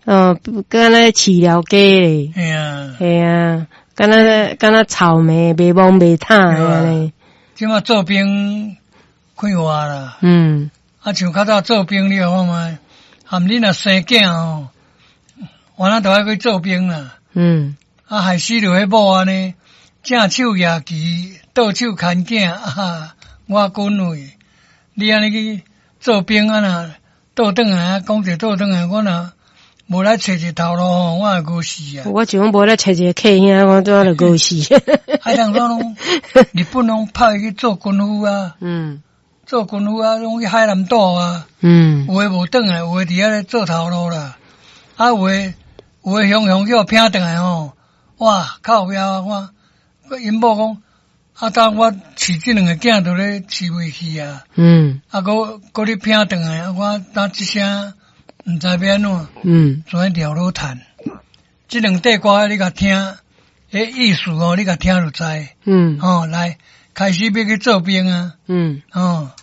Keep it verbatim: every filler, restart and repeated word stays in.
哦，敢若饲了鸡咧。 哎呀， 系啊，敢若敢若草莓，袂摸袂烫安尼。 即马做兵快活啦。 嗯。 啊，像较早做兵你好嘛，含你若生囝吼，我那都爱去做兵啦。 嗯。啊， 害死着迄某安尼，正手举旗，倒手牵囝啊！我滚位，你安尼去做兵啊呐，倒转来讲者倒转来，我若无来找一个头路吼，我会饿死啊！ 我就讲无来找一个客兄，我怎就饿死？ 啊，人拢拢日本拢派去做军夫啊， 嗯， 做军夫啊，拢去海南岛啊， 嗯， 有诶无转来，有诶伫遐咧做头路啦，啊，有诶有诶雄雄叫我拼转来吼，哇，靠边啊！我我因某讲，啊，当我饲这两个囝都咧饲袂起啊， 嗯， 啊，搁搁咧拼转来，我当一声。毋知要安怎， 嗯， 全聊落谈。即两块歌你甲听，迄意思哦，你甲听就知。嗯，哦，来开始要去做兵啊。嗯，哦。